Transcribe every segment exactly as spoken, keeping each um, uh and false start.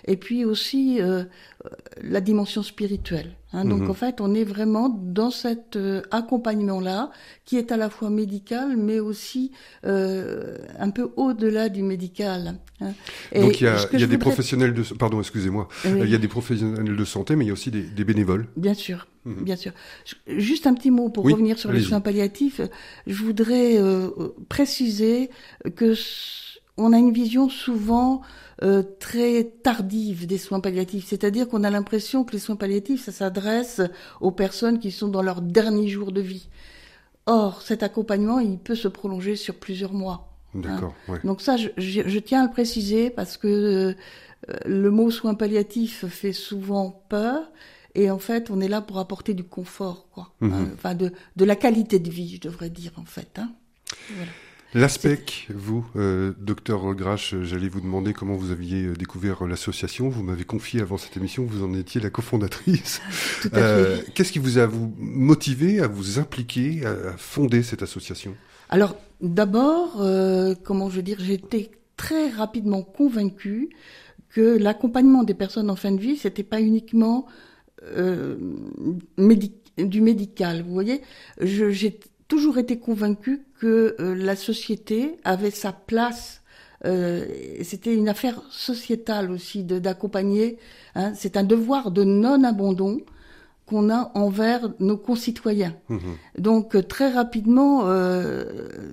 et puis aussi euh, la dimension spirituelle. Hein. Donc, mmh. en fait, on est vraiment dans cet euh, accompagnement-là, qui est à la fois médical, mais aussi euh, un peu au-delà du médical. Hein. Et donc, il y a, il y a des voudrais... professionnels de... Pardon, excusez-moi. Oui. Il y a des professionnels de santé, mais il y a aussi des, des bénévoles. Bien sûr, mmh. bien sûr. Juste un petit mot pour oui, revenir sur les soins palliatifs. Je voudrais euh, préciser que on a une vision souvent euh, très tardive des soins palliatifs, c'est-à-dire qu'on a l'impression que les soins palliatifs, ça s'adresse aux personnes qui sont dans leurs derniers jours de vie. Or, cet accompagnement, il peut se prolonger sur plusieurs mois. D'accord. Hein. Ouais. Donc ça, je, je, je tiens à le préciser parce que euh, le mot soins palliatifs fait souvent peur. Et en fait, on est là pour apporter du confort, quoi. Mmh. Hein, enfin, de, de la qualité de vie, je devrais dire, en fait. Hein. Voilà. L'ASPEC, vous, euh, docteur Grache, j'allais vous demander comment vous aviez découvert l'association. Vous m'avez confié avant cette émission que vous en étiez la cofondatrice. Tout à fait. Euh, qu'est-ce qui vous a vous motivé à vous impliquer, à, à fonder cette association ? Alors, d'abord, euh, comment je veux dire, j'étais très rapidement convaincue que l'accompagnement des personnes en fin de vie, c'était pas uniquement euh, médic- du médical. Vous voyez, je, j'ai toujours été convaincue que euh, la société avait sa place. Euh, c'était une affaire sociétale aussi de, d'accompagner. Hein, c'est un devoir de non-abandon qu'on a envers nos concitoyens. Mmh. Donc euh, très rapidement, euh,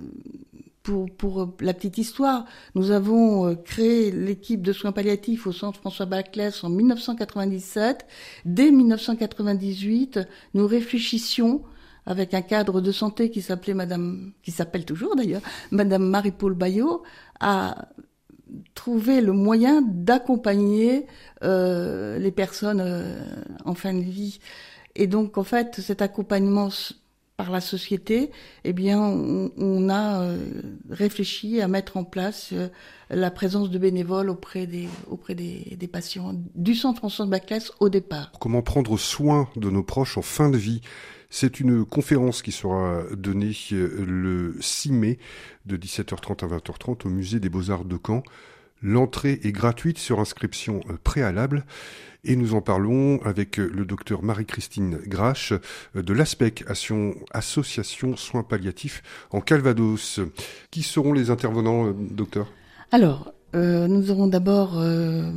pour, pour la petite histoire, nous avons euh, créé l'équipe de soins palliatifs au centre François Baclès en dix-neuf cent quatre-vingt-dix-sept. Dès dix-neuf cent quatre-vingt-dix-huit, nous réfléchissions avec un cadre de santé qui s'appelait Madame, qui s'appelle toujours d'ailleurs, Madame Marie-Paul Bayot, à trouver le moyen d'accompagner euh, les personnes euh, en fin de vie. Et donc, en fait, cet accompagnement par la société, eh bien, on, on a euh, réfléchi à mettre en place euh, la présence de bénévoles auprès des auprès des, des patients du centre François Baclès au départ. Comment prendre soin de nos proches en fin de vie ? C'est une conférence qui sera donnée le six mai de dix-sept heures trente à vingt heures trente au musée des Beaux-Arts de Caen. L'entrée est gratuite sur inscription préalable et nous en parlons avec le docteur Marie-Christine Grache de l'ASPEC, Association Soins Palliatifs en Calvados. Qui seront les intervenants, docteur ? Alors, euh, nous aurons d'abord... Euh,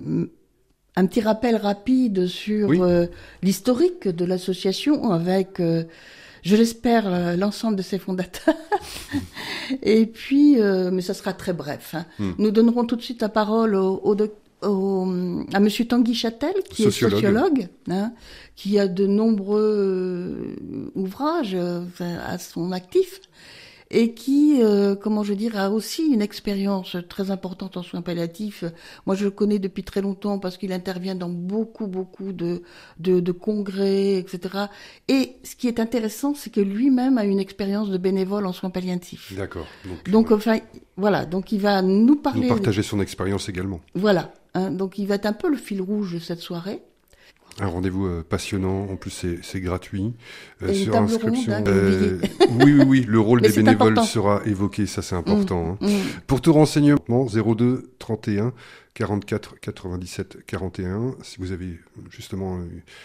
un petit rappel rapide sur oui. euh, l'historique de l'association avec, euh, je l'espère, euh, l'ensemble de ses fondateurs. Et puis, euh, mais ça sera très bref. Hein. Mm. Nous donnerons tout de suite la parole au, au, au, à Monsieur Tanguy Châtel, qui sociologue. est sociologue, hein, qui a de nombreux euh, ouvrages euh, à son actif. Et qui, euh, comment je veux dire, a aussi une expérience très importante en soins palliatifs. Moi, je le connais depuis très longtemps parce qu'il intervient dans beaucoup, beaucoup de, de, de congrès, et cetera. Et ce qui est intéressant, c'est que lui-même a une expérience de bénévole en soins palliatifs. D'accord. Donc, donc euh, enfin, voilà. Donc, il va nous parler... Nous partager son expérience également. Voilà. Hein, donc, il va être un peu le fil rouge de cette soirée. Un rendez-vous euh, passionnant, en plus c'est, c'est gratuit. Euh, Et sur inscription. Ronde, hein, euh, oui, oui, oui, le rôle des bénévoles important. Sera évoqué, ça c'est important. Mmh, hein. mmh. Pour tout renseignement, zéro deux trente et un quarante-quatre quatre-vingt-dix-sept quarante et un. Si vous avez justement